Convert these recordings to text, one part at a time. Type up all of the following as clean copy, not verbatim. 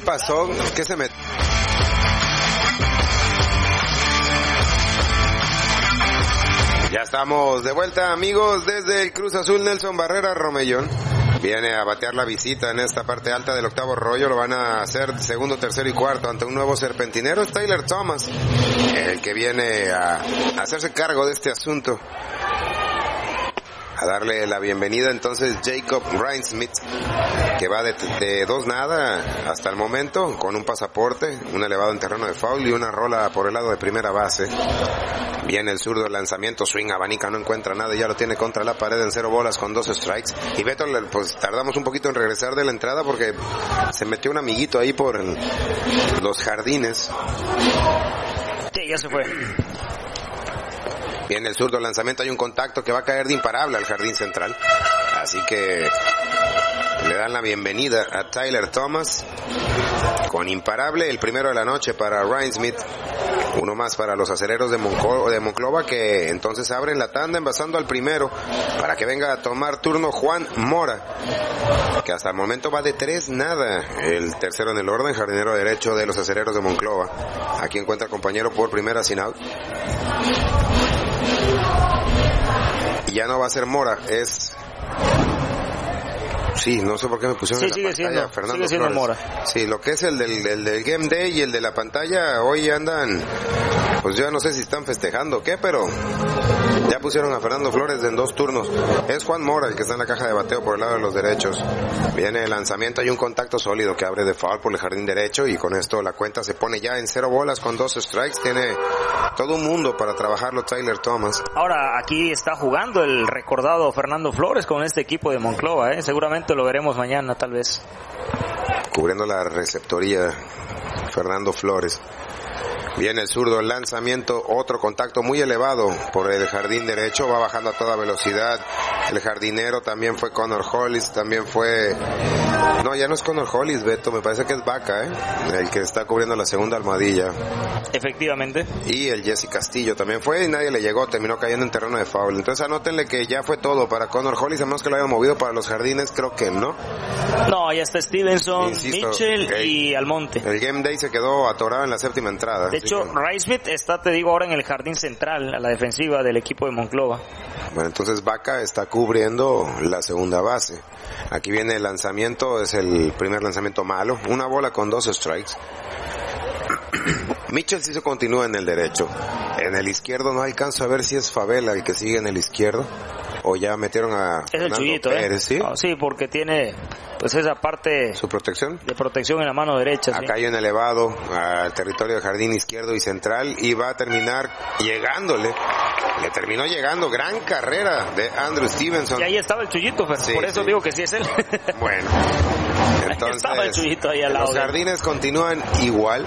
pasó? ¿Qué se metió? Ya estamos de vuelta, amigos, desde el Cruz Azul. Nelson Barrera Romellón viene a batear la visita en esta parte alta del octavo rollo. Lo van a hacer segundo, tercero y cuarto ante un nuevo serpentinero. Es Tyler Thomas el que viene a hacerse cargo de este asunto, a darle la bienvenida entonces Jacob Ryan-Smith, que va de 2-0 hasta el momento, con un pasaporte, un elevado en terreno de foul y una rola por el lado de primera base. Viene el zurdo, el lanzamiento, swing, abanica, no encuentra nada, ya lo tiene contra la pared en 0 bolas con 2 strikes. Y Beto, pues tardamos un poquito en regresar de la entrada porque se metió un amiguito ahí por los jardines. Sí, ya se fue. Viene el zurdo, lanzamiento, hay un contacto que va a caer de imparable al jardín central. Así que le dan la bienvenida a Tyler Thomas con imparable, el primero de la noche para Ryan-Smith. Uno más para los acereros de Monclova, que entonces abren la tanda envasando al primero para que venga a tomar turno Juan Mora, que hasta el momento va de 3-0. El tercero en el orden, jardinero derecho de los acereros de Monclova. Aquí encuentra al compañero por primera sin out. Y ya no va a ser Mora, es... Sí, no sé por qué me pusieron en la pantalla Fernando sigue siendo Flores. Mora. Sí, lo que es el del Game Day y el de la pantalla, hoy andan, pues yo no sé si están festejando o qué, pero ya pusieron a Fernando Flores en 2 turnos. Es Juan Mora el que está en la caja de bateo por el lado de los derechos. Viene el lanzamiento, hay un contacto sólido que abre de foul por el jardín derecho, y con esto la cuenta se pone ya en 0 bolas con 2 strikes. Tiene todo un mundo para trabajarlo Tyler Thomas. Ahora aquí está jugando el recordado Fernando Flores con este equipo de Monclova, seguramente lo veremos mañana tal vez. Cubriendo la receptoría Fernando Flores. Viene el zurdo, el lanzamiento, otro contacto muy elevado por el jardín derecho, va bajando a toda velocidad. El jardinero también fue Connor Hollis, también fue... No, ya no es Connor Hollis, Beto, me parece que es Vaca, el que está cubriendo la segunda almohadilla. Efectivamente. Y el Jesse Castillo también fue y nadie le llegó, terminó cayendo en terreno de foul. Entonces anótenle que ya fue todo para Connor Hollis, a menos que lo hayan movido para los jardines, creo que no. No, ya está Stevenson, insisto, Mitchell y Almonte. El Game Day se quedó atorado en la séptima entrada. De hecho, Ryan-Smith está, te digo, ahora en el jardín central, a la defensiva del equipo de Monclova. Bueno, entonces Vaca está cubriendo la segunda base. Aquí viene el lanzamiento, es el primer lanzamiento malo, una bola con 2 strikes. Mitchell sí se continúa en el derecho. En el izquierdo no alcanzo a ver si es Favela el que sigue en el izquierdo o ya metieron a es el Chuyito, Pérez, ¿sí? No, sí, porque tiene pues esa parte su protección de protección en la mano derecha. Acá hay un elevado al territorio de jardín izquierdo y central y va a terminar llegándole. Le terminó llegando, gran carrera de Andrew Stevenson. Y ahí estaba el Chuyito, sí, por eso digo que sí es él. Bueno, entonces estaba el Chuyito ahí al lado. Los jardines continúan igual.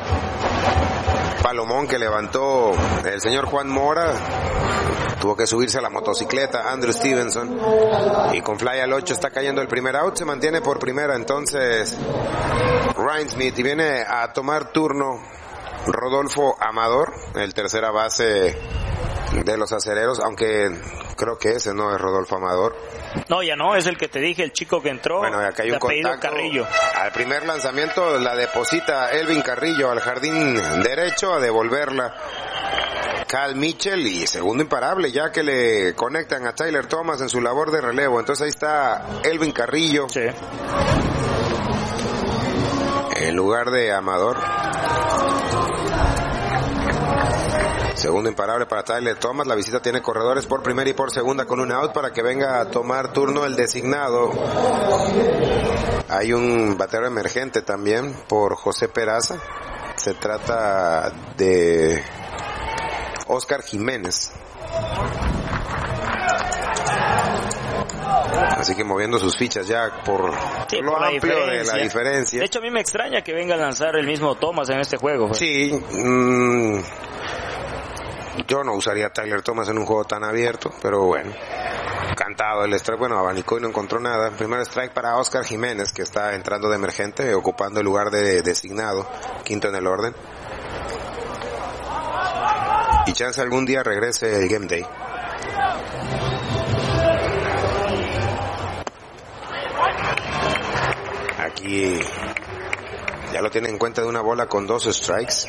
Palomón que levantó el señor Juan Mora, tuvo que subirse a la motocicleta Andrew Stevenson, y con fly al 8 está cayendo el primer out, se mantiene por primera entonces Ryan-Smith, y viene a tomar turno Rodolfo Amador, el tercera base de los acereros, aunque creo que ese no es Rodolfo Amador. No, ya no, es el que te dije, el chico que entró. Bueno, acá hay un contacto. Carrillo. Al primer lanzamiento la deposita Elvin Carrillo al jardín derecho, a devolverla Cal Mitchell, y segundo imparable ya que le conectan a Tyler Thomas en su labor de relevo. Entonces ahí está Elvin Carrillo. Sí. En lugar de Amador. Segundo imparable para Tyler Thomas. La visita tiene corredores por primera y por segunda con un out para que venga a tomar turno el designado. Hay un batero emergente también por José Peraza. Se trata de Oscar Jiménez. Así que moviendo sus fichas ya por lo por amplio de la diferencia. De hecho, a mí me extraña que venga a lanzar el mismo Thomas en este juego. Sí, yo no usaría a Tyler Thomas en un juego tan abierto, pero bueno, cantado el strike, bueno, abanicó y no encontró nada. Primer strike para Oscar Jiménez, que está entrando de emergente, ocupando el lugar de designado, quinto en el orden. Y chance algún día regrese el Game Day. Aquí Ya lo tienen en cuenta de una bola con 2 strikes.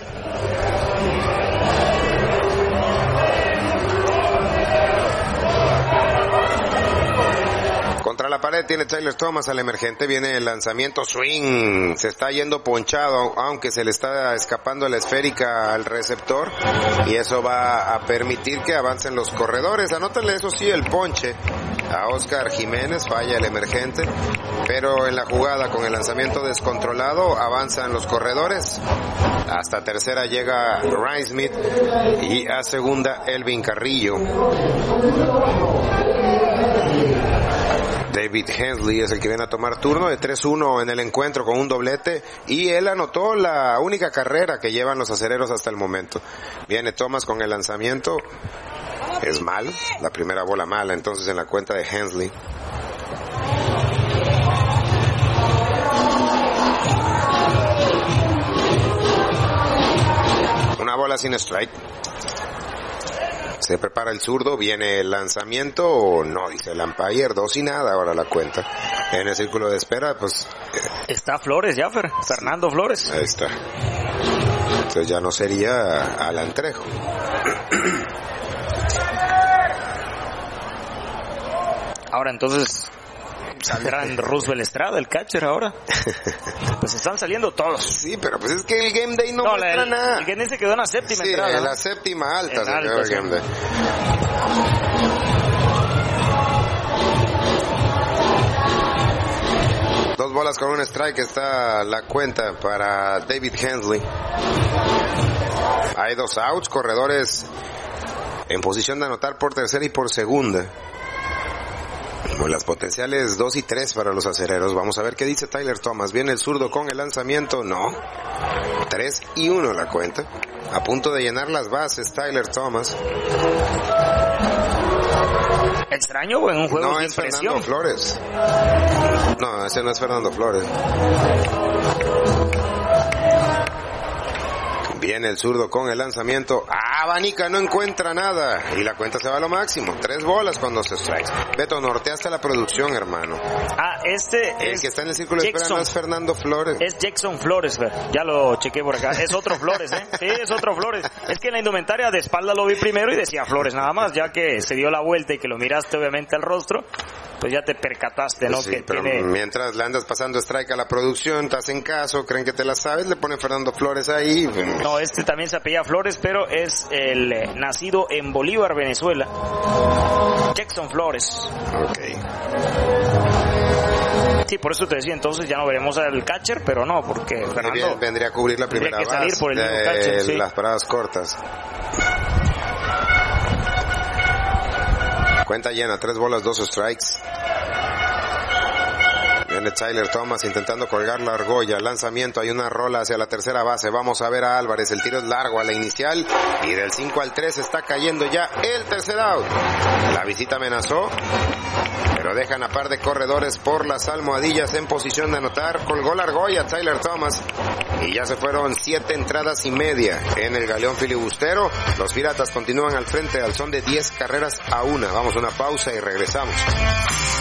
Contra la pared tiene Tyler Thomas al emergente, viene el lanzamiento, swing, se está yendo ponchado, aunque se le está escapando la esférica al receptor, y eso va a permitir que avancen los corredores. Anótale eso sí el ponche a Oscar Jiménez, falla el emergente, pero en la jugada con el lanzamiento descontrolado avanzan los corredores. Hasta tercera llega Ryan Smith y a segunda Elvin Carrillo. David Hensley es el que viene a tomar turno de 3-1 en el encuentro con un doblete, y él anotó la única carrera que llevan los acereros hasta el momento. Viene Thomas con el lanzamiento, es malo, la primera bola mala entonces en la cuenta de Hensley. Una bola sin strike. Se prepara el zurdo, viene el lanzamiento, no, dice el umpire, 2-0 ahora la cuenta. En el círculo de espera, pues... Está Flores ya, Fernando Flores. Ahí está. Entonces ya no sería Alan Trejo. Ahora entonces... ¿Saldrán Roosevelt Estrada, el catcher ahora? Pues están saliendo todos. Sí, pero pues es que el Game Day no muestra nada. El Game Day se quedó en la séptima entrada. Sí, en la séptima alta se quedó el Game Day. Dos bolas con un strike está la cuenta para David Hensley. Hay 2 outs, corredores en posición de anotar por tercera y por segunda. Con las potenciales 2 y 3 para los acereros. Vamos a ver qué dice Tyler Thomas. Viene el zurdo con el lanzamiento. No. 3-1 la cuenta. A punto de llenar las bases Tyler Thomas. Extraño, en un juego sin presión. No es Fernando Flores. No, ese no es Fernando Flores. Viene el zurdo con el lanzamiento. Abanica, no encuentra nada. Y la cuenta se va a lo máximo. 3 bolas con 2 strikes. Beto, norteaste la producción, hermano. El que está en el círculo de espera no es Fernando Flores. Es Jackson Flores, ya lo chequé por acá. Es otro Flores, Sí, es otro Flores. Es que en la indumentaria de espalda lo vi primero y decía Flores nada más. Ya que se dio la vuelta y que lo miraste obviamente al rostro, pues ya te percataste, ¿no? Sí, que pero tiene... mientras le andas pasando strike a la producción, te hacen caso, creen que te la sabes, le ponen Fernando Flores ahí. No, también se apellida Flores, pero es el nacido en Bolívar, Venezuela. Jackson Flores. Ok. Sí, por eso te decía, entonces ya no veremos al catcher, pero no, porque Fernando vendría a cubrir la primera base. Salir por el mismo catcher, sí. Las paradas cortas. Cuenta llena, 3 bolas, 2 strikes. Viene Tyler Thomas intentando colgar la argolla. Lanzamiento, hay una rola hacia la tercera base. Vamos a ver a Álvarez. El tiro es largo a la inicial. Y del 5 al 3 está cayendo ya el tercer out. La visita amenazó, pero dejan a par de corredores por las almohadillas en posición de anotar. Colgó la argolla Tyler Thomas. Y ya se fueron 7 entradas y media en el galeón filibustero. Los Piratas continúan al frente al son de 10 carreras a 1. Vamos a una pausa y regresamos.